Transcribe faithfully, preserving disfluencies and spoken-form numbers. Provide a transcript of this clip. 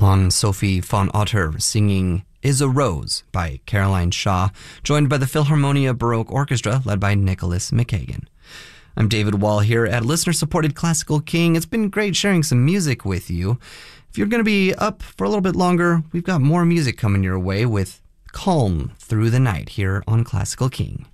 on Sophie von Otter singing Is a Rose by Caroline Shaw, joined by the Philharmonia Baroque Orchestra led by Nicholas McKagan. I'm David Wall here at listener-supported Classical King. It's been great sharing some music with you. If you're going to be up for a little bit longer, we've got more music coming your way with Calm Through the Night here on Classical King.